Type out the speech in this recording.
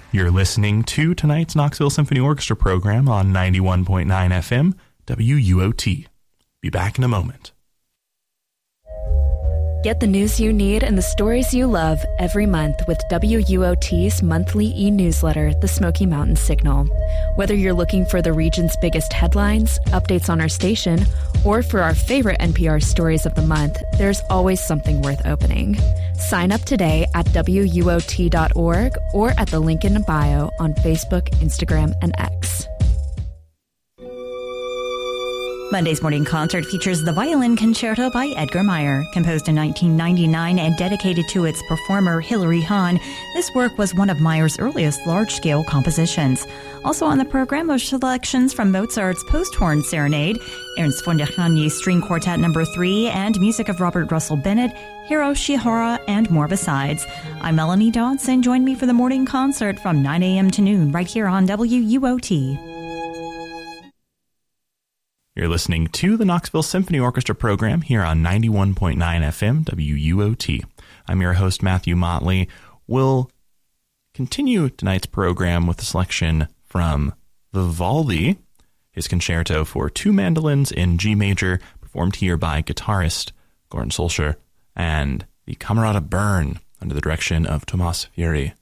You're listening to tonight's Knoxville Symphony Orchestra program on 91.9 FM WUOT. Be back in a moment. Get the news you need and the stories you love every month with WUOT's monthly e-newsletter, The Smoky Mountain Signal. Whether you're looking for the region's biggest headlines, updates on our station, or for our favorite NPR stories of the month, there's always something worth opening. Sign up today at WUOT.org or at the link in the bio on Facebook, Instagram, and X. Monday's morning concert features the Violin Concerto by Edgar Meyer. Composed in 1999 and dedicated to its performer Hilary Hahn, this work was one of Meyer's earliest large-scale compositions. Also on the program are selections from Mozart's Post-Horn Serenade, Ernst von der Chagny String Quartet No. 3, and music of Robert Russell Bennett, Hiro Shihara, and more besides. I'm Melanie Dodson. Join me for the morning concert from 9 a.m. to noon right here on WUOT. You're listening to the Knoxville Symphony Orchestra program here on 91.9 FM WUOT. I'm your host, Matthew Motley. We'll continue tonight's program with a selection from Vivaldi, his concerto for two mandolins in G major, performed here by guitarist Gordon Solskjaer, and the Camerata Bern under the direction of Tomas Fieri.